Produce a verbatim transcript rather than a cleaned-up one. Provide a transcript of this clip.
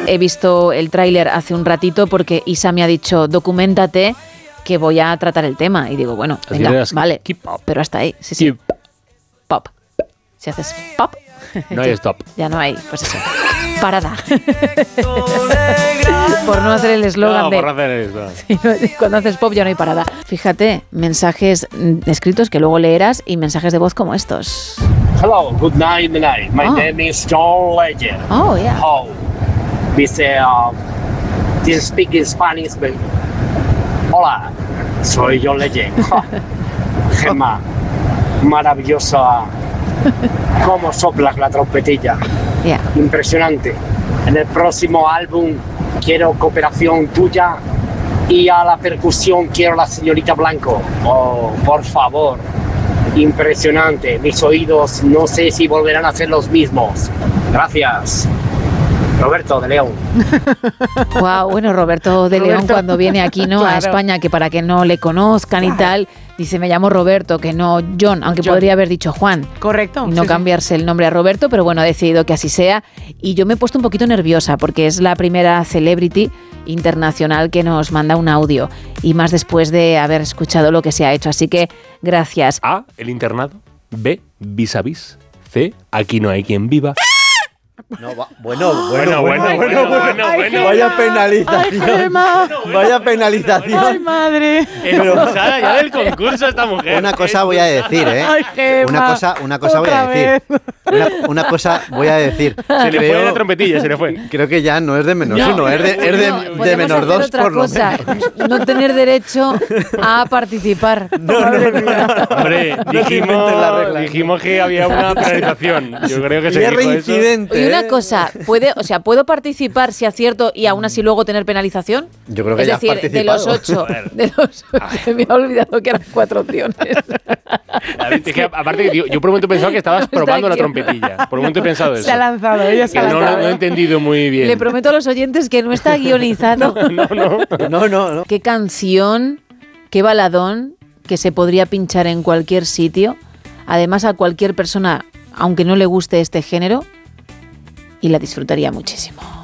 he visto el tráiler hace un ratito porque Isa me ha dicho, documéntate que voy a tratar el tema. Y digo, bueno, venga, vale, pero hasta ahí. Sí, sí. Pop. Si haces pop... No hay stop. Ya no hay, pues eso. Parada. Por no hacer el eslogan no, de... por hacer el eslogan. Sí, cuando haces pop ya no hay parada. Fíjate, mensajes escritos que luego leerás y mensajes de voz como estos. Hello, good night, good night. My oh. name is John Legend. Oh, yeah. Oh, dice, uh, this speak in Spanish. But... Hola, soy John Legend. Gemma, maravillosa. Cómo soplas la trompetilla. Yeah. Impresionante. En el próximo álbum quiero cooperación tuya y a la percusión quiero la señorita Blanco. Oh, por favor. Impresionante. Mis oídos no sé si volverán a ser los mismos. Gracias. Roberto de León. Wow, bueno, Roberto de León cuando viene aquí, ¿no? Claro. A España, que para que no le conozcan y tal, dice, me llamo Roberto, que no John, aunque John. Podría haber dicho Juan. Correcto. Y no sí, cambiarse sí. el nombre a Roberto, pero bueno, ha decidido que así sea. Y yo me he puesto un poquito nerviosa porque es la primera celebrity internacional que nos manda un audio. Y más después de haber escuchado lo que se ha hecho. Así que, gracias. A, el internado. B, vis a vis. C, aquí no hay quien viva. No, va, bueno, bueno, bueno, bueno, bueno, bueno, bueno, bueno, ay, bueno. Vaya penalización. Ay, vaya penalización. Ay, madre. Pero, ya del concurso esta mujer. Una cosa voy a decir, ¿eh? Ay, Gemma, una cosa, una cosa voy a decir. Una, una cosa voy a decir. Se le creo, fue la trompetilla, se le fue. Creo que ya no es de menos no, uno, es de, es de, no, de menos dos otra por cosa, lo menos. No tener derecho a participar. No, no, no, no. Hombre, dijimos, dijimos que había una penalización. Yo creo que se dijo reincidente. Y una cosa, puede, o sea, ¿puedo participar si acierto y aún así luego tener penalización? Yo creo que es ya decir, has de los ocho, de los ocho, se me ha olvidado que eran cuatro opciones. Es que, aparte, yo, yo por un momento pensaba que estabas probando la trompetilla. Por un momento he pensado eso. Se ha lanzado, ella se ha lanzado. No, no he entendido muy bien. Le prometo a los oyentes que no está guionizado. No, no, no. no, no, no. Qué canción, qué baladón que se podría pinchar en cualquier sitio. Además, a cualquier persona, aunque no le guste este género, y la disfrutaría muchísimo.